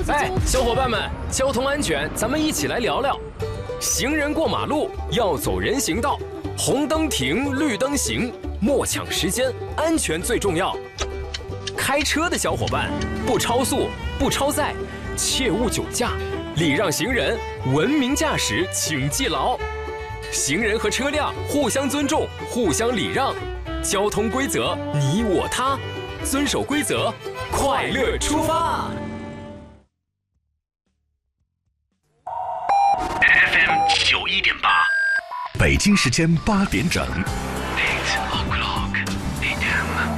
哎，小伙伴们，交通安全，咱们一起来聊聊。行人过马路要走人行道，红灯停，绿灯行，莫抢时间，安全最重要。开车的小伙伴，不超速，不超载，切勿酒驾，礼让行人，文明驾驶，请记牢。行人和车辆互相尊重，互相礼让，交通规则你我他，遵守规则，快乐出发。 FM 91.8，北京时间8点整。8 o'clock AM。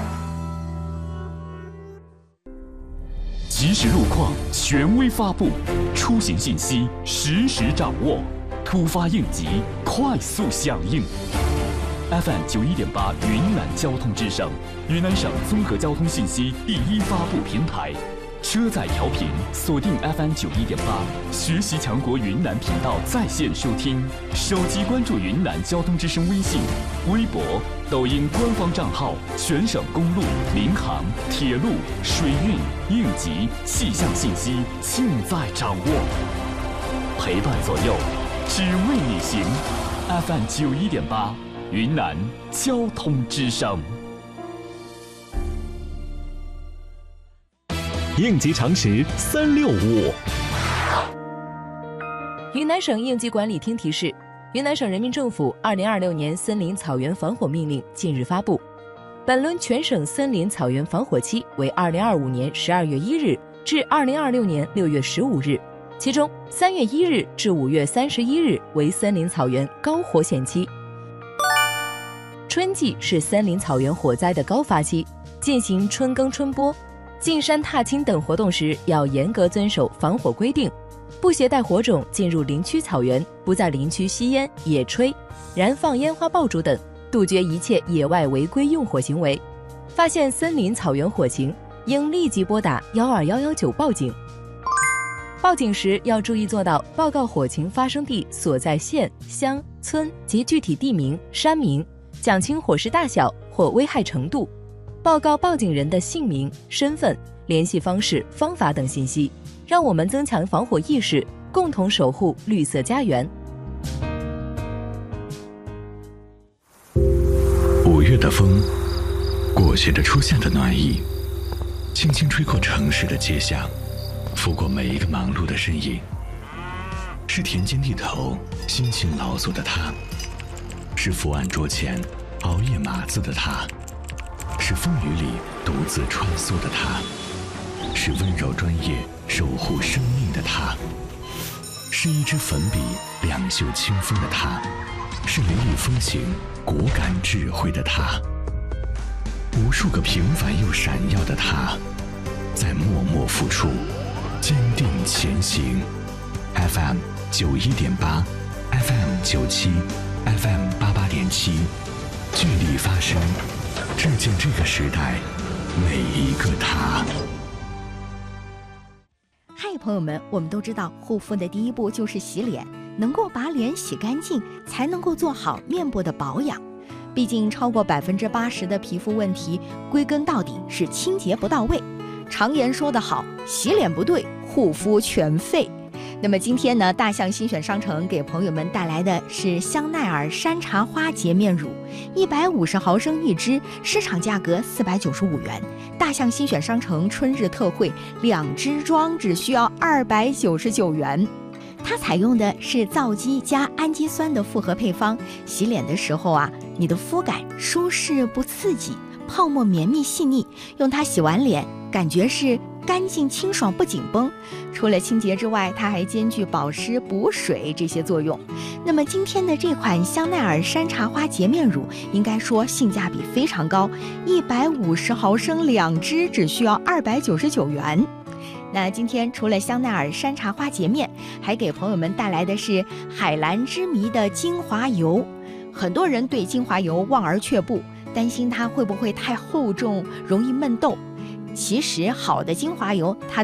即时路况权威发布，出行信息实时掌握，突发应急快速响应。FM 91.8云南交通之声，云南省综合交通信息第一发布平台。车载调频锁定 FM 91.8，学习强国云南频道在线收听，手机关注云南交通之声微信、微博、抖音官方账号，全省公路、民航、铁路、水运、应急、气象信息尽在掌握，陪伴左右，只为你行。FM 91.8，云南交通之声。应急常识365。 云南省应急管理厅提示，云南省人民政府2026年森林草原防火命令近日发布，本轮全省森林草原防火期为2025年12月1日至2026年6月15日，其中3月1日至5月31日为森林草原高火险期。春季是森林草原火灾的高发期，进行春耕春播、进山踏青等活动时要严格遵守防火规定，不携带火种进入林区草原，不在林区吸烟、野炊、燃放烟花爆竹等，杜绝一切野外违规用火行为。发现森林草原火情，应立即拨打12119报警。报警时要注意做到报告火情发生地所在县、乡、村及具体地名、山名，讲清火势大小或危害程度，报告报警人的姓名、身份、联系方式、方法等信息，让我们增强防火意识，共同守护绿色家园。 5月的风，裹挟着初夏的暖意，轻轻吹过城市的街巷，拂过每一个忙碌的身影。是田间地头辛勤劳作的他，是伏案桌前熬夜码字的他，是风雨里独自穿梭的他，是温柔专业守护生命的他，是一支粉笔两袖清风的他，是雷厉风行果敢智慧的他，无数个平凡又闪耀的他，在默默付出，坚定前行。 FM 91.8 FM 97 FM 88.7，聚力发声，致敬这个时代每一个他。 嗨，朋友们，我们都知道护肤的第一步就是洗脸，能够把脸洗干净，才能够做好面部的保养。毕竟超过80%的皮肤问题，归根到底是清洁不到位。常言说得好，洗脸不对，护肤全废。那么今天呢，大象新选商城给朋友们带来的是香奈儿山茶花洁面乳，150毫升1支，市场价格495元。大象新选商城春日特惠，2支装只需要299元。它采用的是皂基加氨基酸的复合配方，洗脸的时候啊，你的肤感舒适不刺激，泡沫绵密细腻，用它洗完脸，感觉是干净清爽不紧绷。除了清洁之外，它还兼具保湿补水这些作用。那么今天的这款香奈儿山茶花洁面乳应该说性价比非常高，150毫升2支只需要299元。那今天除了香奈儿山茶花洁面，还给朋友们带来的是海蓝之谜的精华油。很多人对精华油望而却步，担心它会不会太厚重，容易闷痘。其实好的精华油它